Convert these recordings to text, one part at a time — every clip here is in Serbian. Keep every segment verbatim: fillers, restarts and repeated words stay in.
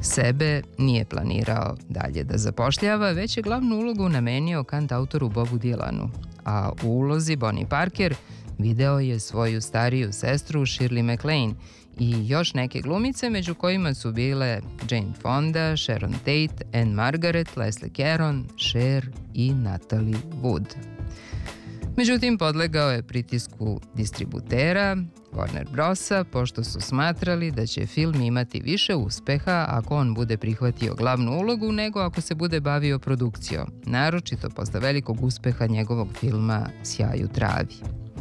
Sebe nije planirao dalje da zapošljava, već je glavnu ulogu namenio kantautoru Bobu Dylanu, a u ulozi Bonnie Parker video je svoju stariju sestru Shirley MacLaine i još neke glumice, među kojima su bile Jane Fonda, Sharon Tate, Anne Margaret, Leslie Caron, Cher i Natalie Wood. Međutim, podlegao je pritisku distributera Warner Brosa, pošto su smatrali da će film imati više uspeha ako on bude prihvatio glavnu ulogu nego ako se bude bavio produkcijom, naročito posle velikog uspeha njegovog filma Sjaj u travi.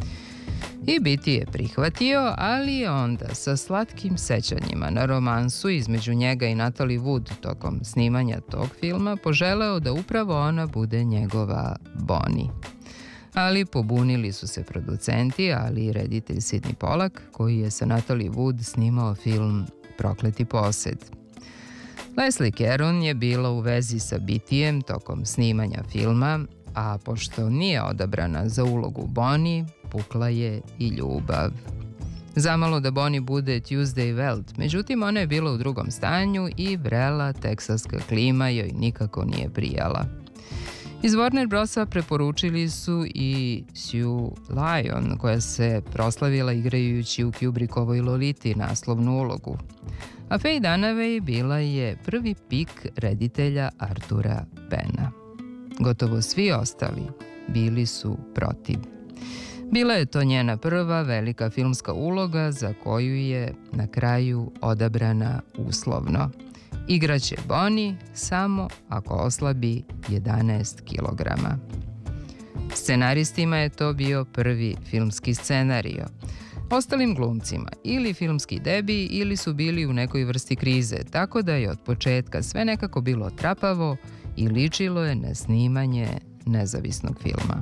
I biti je prihvatio, ali onda sa slatkim sećanjima na romansu između njega i Natalie Wood tokom snimanja tog filma poželeo da upravo ona bude njegova Bonnie. Ali pobunili su se producenti, ali i reditelj Sidney Pollack, koji je sa Natalie Wood snimao film Prokleti posed. Leslie Caron je bila u vezi sa Bitijem tokom snimanja filma, a pošto nije odabrana za ulogu Bonnie, pukla je i ljubav. Zamalo da Bonnie bude Tuesday Weld, međutim ona je bila u drugom stanju i vrela teksaska klima joj nikako nije prijala. Iz Warner Brosa preporučili su i Sue Lyon, koja se proslavila igrajući u Kubrickovoj Loliti naslovnu ulogu. A Faye Dunaway bila je prvi pik reditelja Artura Penna. Gotovo svi ostali bili su protiv. Bila je to njena prva velika filmska uloga za koju je na kraju odabrana uslovno. Igraće Bonnie samo ako oslabi jedanaest kilograma. Scenaristima je to bio prvi filmski scenario. Ostalim glumcima ili filmski debi ili su bili u nekoj vrsti krize, tako da je od početka sve nekako bilo trapavo i ličilo je na snimanje nezavisnog filma.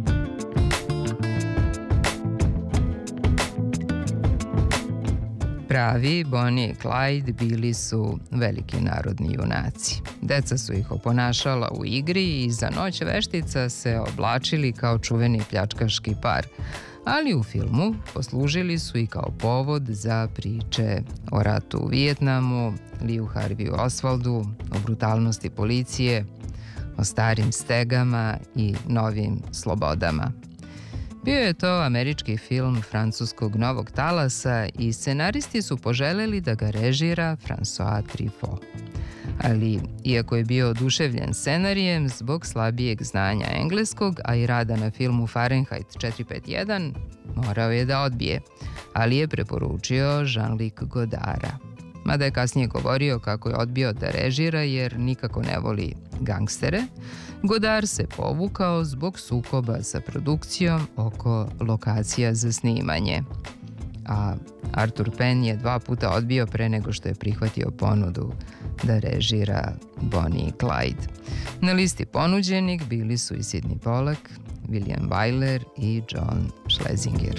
Pravi Bonnie i Clyde bili su veliki narodni junaci. Deca su ih oponašala u igri i za noć veštica se oblačili kao čuveni pljačkaški par, ali u filmu poslužili su i kao povod za priče o ratu u Vijetnamu, Lee Harveyu Oswaldu, o brutalnosti policije, o starim stegama i novim slobodama. Bio je to američki film francuskog novog talasa i scenaristi su poželeli da ga režira François Truffaut. Ali, iako je bio oduševljen scenarijem, zbog slabijeg znanja engleskog, a i rada na filmu Fahrenheit četiri pet jedan, morao je da odbije, ali je preporučio Jean-Luc Godara. Mada je kasnije govorio kako je odbio da režira jer nikako ne voli gangstere, Godard se povukao zbog sukoba sa produkcijom oko lokacija za snimanje. A Arthur Penn je dva puta odbio pre nego što je prihvatio ponudu da režira Bonnie i Clyde. Na listi ponuđenih bili su i Sidney Pollack, William Wyler i John Schlesinger.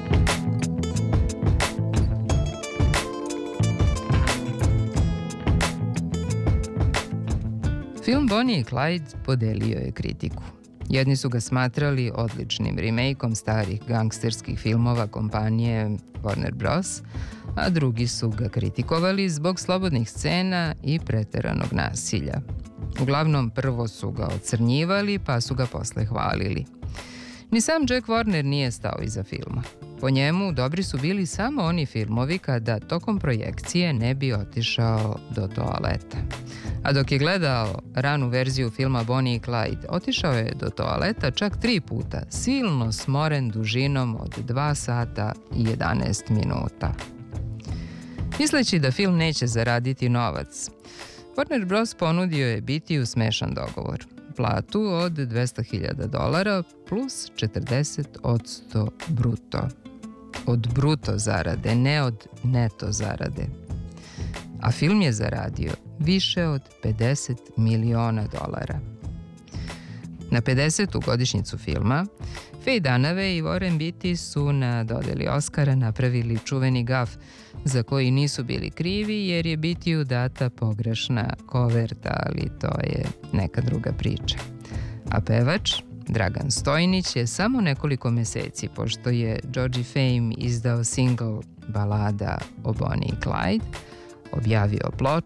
Film Bonnie i Clyde podelio je kritiku. Jedni su ga smatrali odličnim remakeom starih gangsterskih filmova kompanije Warner Bros., a drugi su ga kritikovali zbog slobodnih scena i preteranog nasilja. Uglavnom, prvo su ga ocrnjivali, pa su ga posle hvalili. Ni sam Jack Warner nije stao iza filma. Po njemu, dobri su bili samo oni filmovi kada tokom projekcije ne bi otišao do toaleta. A dok je gledao ranu verziju filma Bonnie i Clyde, otišao je do toaleta čak tri puta, silno smoren dužinom od dva sata i jedanaest minuta. Misleći da film neće zaraditi novac, Warner Bros. Ponudio je biti u smešan dogovor. Platu od dvesta hiljada dolara plus četrdeset posto bruto. Od bruto zarade, ne od neto zarade. A film je zaradio više od pedeset miliona dolara. Na pedesetu godišnjicu filma, Faye Dunaway i Warren Beatty su na dodeli Oscara napravili čuveni gaf za koji nisu bili krivi jer je Beattyu data pogrešna koverta, ali to je neka druga priča. A pevač Dragan Stojnić je samo nekoliko meseci, pošto je Georgie Fame izdao single Balada o Bonnie i Clyde, objavio ploču